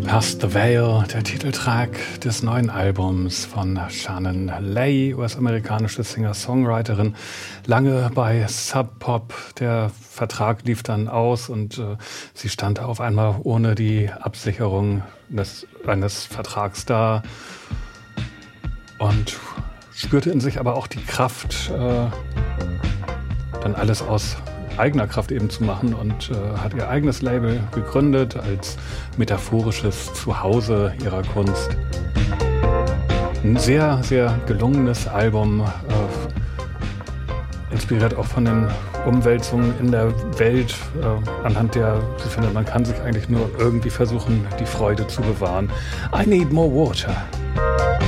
Past the Veil, der Titeltrack des neuen Albums von Shannon Lay, US-amerikanische Singer-Songwriterin, lange bei Sub Pop. Der Vertrag lief dann aus und sie stand auf einmal ohne die Absicherung eines Vertrags da und spürte in sich aber auch die Kraft, dann alles aus eigener Kraft eben zu machen und hat ihr eigenes Label gegründet als metaphorisches Zuhause ihrer Kunst. Ein sehr, sehr gelungenes Album, inspiriert auch von den Umwälzungen in der Welt, anhand der sie findet, man kann sich eigentlich nur irgendwie versuchen, die Freude zu bewahren. I need more water.